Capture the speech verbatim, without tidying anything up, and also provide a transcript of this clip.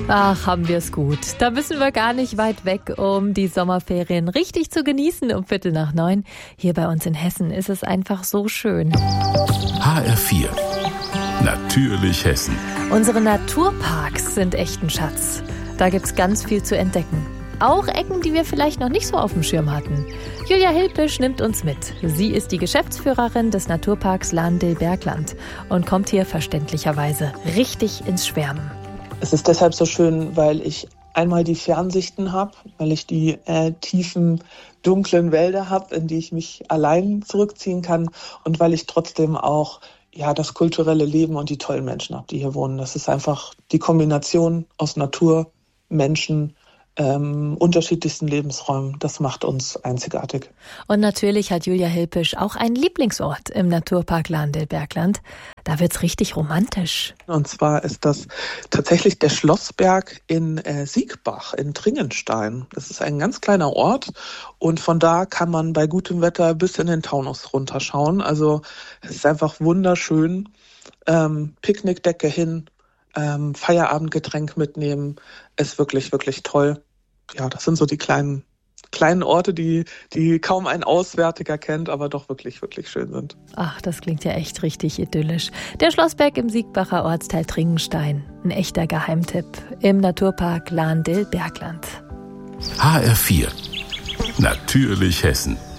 Ach, haben wir es gut. Da müssen wir gar nicht weit weg, um die Sommerferien richtig zu genießen. Um Viertel nach neun. Hier bei uns in Hessen ist es einfach so schön. H R vier. Natürlich Hessen. Unsere Naturparks sind echt ein Schatz. Da gibt's ganz viel zu entdecken. Auch Ecken, die wir vielleicht noch nicht so auf dem Schirm hatten. Julia Hilpisch nimmt uns mit. Sie ist die Geschäftsführerin des Naturparks Lahn-Dill-Bergland und kommt hier verständlicherweise richtig ins Schwärmen. Es ist deshalb so schön, weil ich einmal die Fernsichten habe, weil ich die äh, tiefen, dunklen Wälder habe, in die ich mich allein zurückziehen kann und weil ich trotzdem auch ja das kulturelle Leben und die tollen Menschen habe, die hier wohnen. Das ist einfach die Kombination aus Natur, Menschen, ähm, unterschiedlichsten Lebensräumen. Das macht uns einzigartig. Und natürlich hat Julia Hilpisch auch einen Lieblingsort im Naturpark Lahn-Dill-Bergland. Da wird's richtig romantisch. Und zwar ist das tatsächlich der Schlossberg in äh, Siegbach in Tringenstein. Das ist ein ganz kleiner Ort und von da kann man bei gutem Wetter bis in den Taunus runterschauen. Also es ist einfach wunderschön. Ähm, Picknickdecke hin, ähm, Feierabendgetränk mitnehmen, ist wirklich, wirklich toll. Ja, das sind so die kleinen kleinen Orte, die, die kaum ein Auswärtiger kennt, aber doch wirklich, wirklich schön sind. Ach, das klingt ja echt richtig idyllisch. Der Schlossberg im Siegbacher Ortsteil Tringenstein. Ein echter Geheimtipp im Naturpark Lahn-Dill-Bergland. H R vier. Natürlich Hessen.